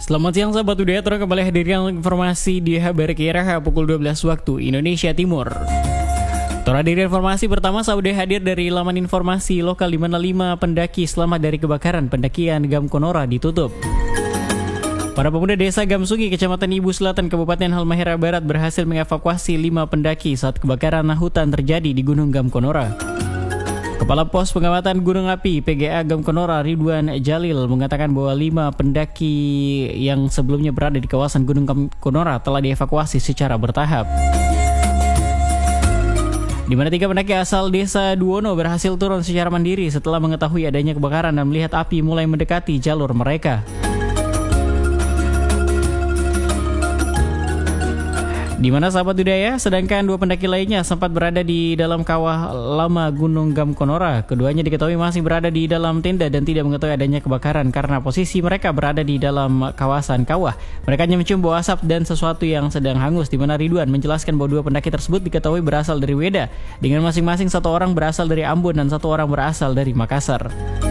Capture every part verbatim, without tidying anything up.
Selamat siang sahabat Udaya, terus kembali hadirkan informasi di Habar Kiraha pukul dua belas waktu Indonesia Timur. Terhadir informasi pertama sahabat Udaya hadir dari laman informasi lokal di mana lima pendaki selamat dari kebakaran pendakian Gam Konora ditutup. Para pemuda desa Gamsungi, Kecamatan Ibu Selatan, Kabupaten Halmahera Barat berhasil mengevakuasi lima pendaki saat kebakaran hutan terjadi di Gunung Gam Konora. Kepala Pos Pengamatan Gunung Api P G A Gam Konora Ridwan Jalil mengatakan bahwa lima pendaki yang sebelumnya berada di kawasan Gunung Gam Konora telah dievakuasi secara bertahap. Di mana tiga pendaki asal desa Duono berhasil turun secara mandiri setelah mengetahui adanya kebakaran dan melihat api mulai mendekati jalur mereka. Di mana sahabat Udaya, sedangkan dua pendaki lainnya sempat berada di dalam kawah lama Gunung Gam Konora. Keduanya diketahui masih berada di dalam tenda dan tidak mengetahui adanya kebakaran karena posisi mereka berada di dalam kawasan kawah. Mereka hanya mencium bau asap dan sesuatu yang sedang hangus, di mana Ridwan menjelaskan bahwa dua pendaki tersebut diketahui berasal dari Weda, dengan masing-masing satu orang berasal dari Ambon dan satu orang berasal dari Makassar.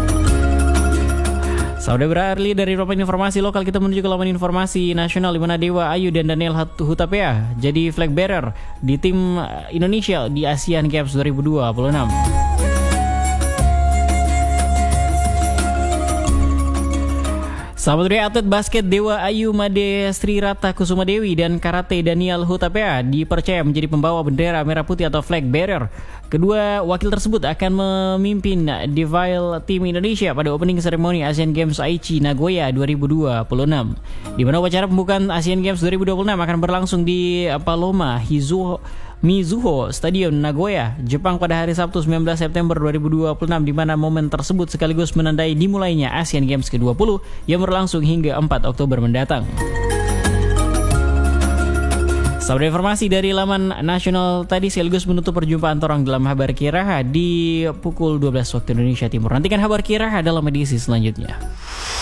Saudara beralih dari laman informasi lokal, kita menuju ke laman informasi nasional di mana Dewa Ayu dan Daniel Hutapea jadi flag bearer di tim Indonesia di Asian Games dua ribu dua puluh enam. Sahabat Udaya, atlet basket Dewa Ayu Made Sri Rata Kusuma Dewi dan karate Daniel Hutapea dipercaya menjadi pembawa bendera merah putih atau flag bearer. Kedua wakil tersebut akan memimpin Devil Team Indonesia pada opening ceremony Asian Games Aichi Nagoya dua ribu dua puluh enam. Di mana upacara pembukaan Asian Games dua ribu dua puluh enam akan berlangsung di Paloma Hizuho Mizuho Stadion Nagoya, Jepang pada hari Sabtu sembilan belas September dua ribu dua puluh enam, di mana momen tersebut sekaligus menandai dimulainya Asian Games ke dua puluh yang berlangsung hingga empat Oktober mendatang. Sahabat, informasi dari laman nasional tadi sekaligus menutup perjumpaan orang dalam Habar Kiraha di pukul dua belas waktu Indonesia Timur. Nantikan Habar Kiraha dalam edisi selanjutnya.